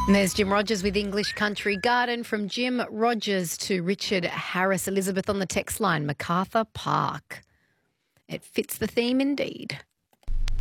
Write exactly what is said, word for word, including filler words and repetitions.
And there's Jim Rogers with English Country Garden. From Jim Rogers to Richard Harris. Elizabeth on the text line, MacArthur Park. It fits the theme indeed.